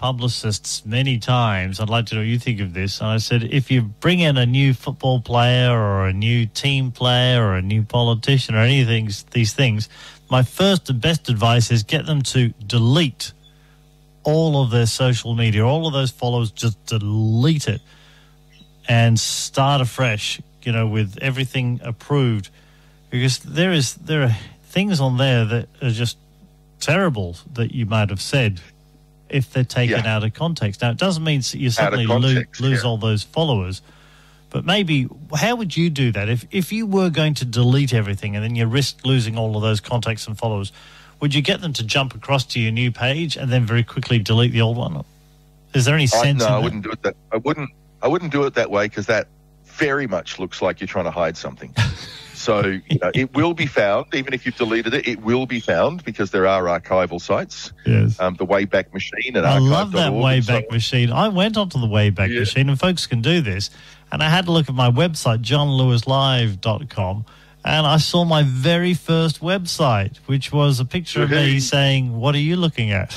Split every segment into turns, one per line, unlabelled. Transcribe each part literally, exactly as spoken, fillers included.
publicists many times. I'd like to know what you think of this. And I said, if you bring in a new football player or a new team player or a new politician or anything, these things, my first and best advice is get them to delete all of their social media, all of those followers, just delete it and start afresh, you know, with everything approved. Because there is there are things on there that are just terrible that you might have said if they're taken yeah. out of context. Now, it doesn't mean you suddenly context, lo- lose yeah. all those followers, but maybe how would you do that? If, if you were going to delete everything and then you risk losing all of those contacts and followers, would you get them to jump across to your new page and then very quickly delete the old one? Is there any sense
I, no,
in that?
I wouldn't do it that I wouldn't I wouldn't do it that way, because that very much looks like you're trying to hide something. So, you know, it will be found, even if you've deleted it, it will be found, because there are archival sites.
Yes.
Um, the Wayback Machine at
I
archive dot org.
love that Wayback so Machine. I went onto the Wayback yeah. Machine, and folks can do this, and I had a look at my website, john lewis live dot com, and I saw my very first website, which was a picture of me saying, "What are you looking at?"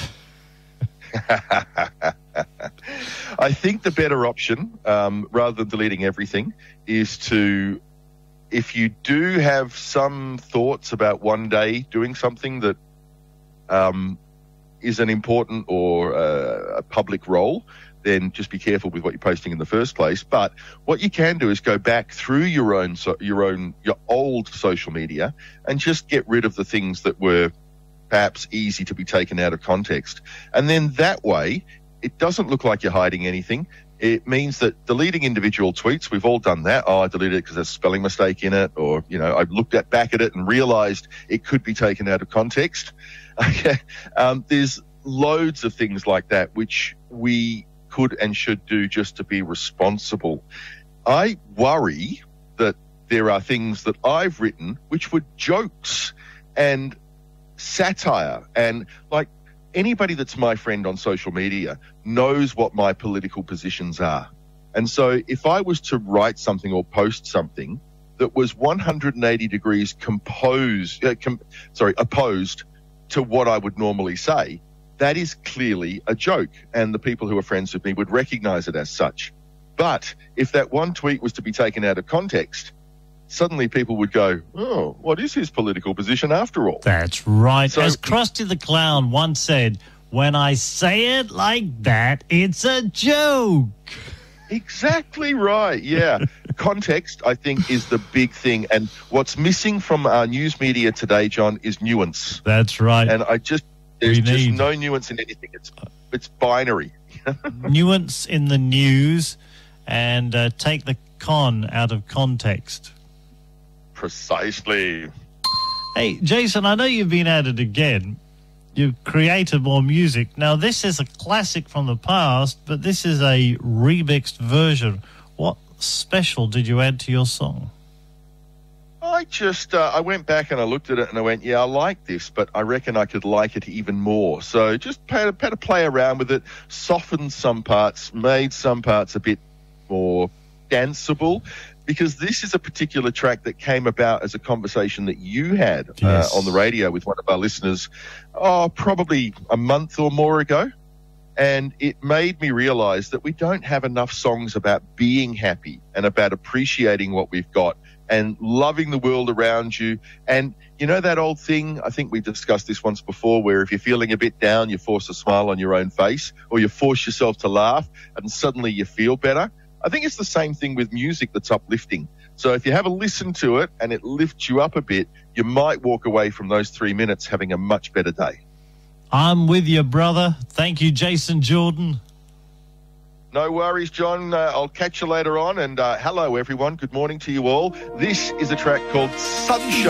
I think the better option, um, rather than deleting everything, is to, if you do have some thoughts about one day doing something that um, is an important or uh, a public role, then just be careful with what you're posting in the first place. But what you can do is go back through your own, so, your own, your old social media and just get rid of the things that were perhaps easy to be taken out of context. And then that way, it doesn't look like you're hiding anything. It means that deleting individual tweets, we've all done that. Oh, I deleted it because there's a spelling mistake in it, or, you know, I looked at back at it and realized it could be taken out of context. Okay. Um, there's loads of things like that which we could and should do just to be responsible. I worry that there are things that I've written which were jokes and satire, and like, anybody that's my friend on social media knows what my political positions are. And so if I was to write something or post something that was one hundred eighty degrees composed, uh, com- sorry, opposed to what I would normally say, that is clearly a joke. And the people who are friends with me would recognize it as such. But if that one tweet was to be taken out of context, suddenly people would go, oh, what is his political position after all?
That's right.
So,
as Krusty the Clown once said, when I say it like that, it's a joke.
Exactly right, yeah. Context, I think, is the big thing. And what's missing from our news media today, John, is nuance.
That's right.
And I just, there's just no nuance in anything. It's, it's binary.
Nuance in the news, and uh, take the con out of context.
Precisely.
Hey, Jason, I know you've been at it again. You've created more music. Now, this is a classic from the past, but this is a remixed version. What special did you add to your song?
I just, uh, I went back and I looked at it and I went, yeah, I like this, but I reckon I could like it even more. So just had, had to play around with it, softened some parts, made some parts a bit more danceable, because this is a particular track that came about as a conversation that you had
yes.
uh, on the radio with one of our listeners, oh, probably a month or more ago. And it made me realize that we don't have enough songs about being happy and about appreciating what we've got and loving the world around you. And you know that old thing, I think we discussed this once before, where if you're feeling a bit down, you force a smile on your own face, or you force yourself to laugh and suddenly you feel better. I think it's the same thing with music that's uplifting. So if you have a listen to it and it lifts you up a bit, you might walk away from those three minutes having a much better day.
I'm with you, brother. Thank you, Jason Jordan.
No worries, John. Uh, I'll catch you later on. And uh, hello, everyone. Good morning to you all. This is a track called Sunshine.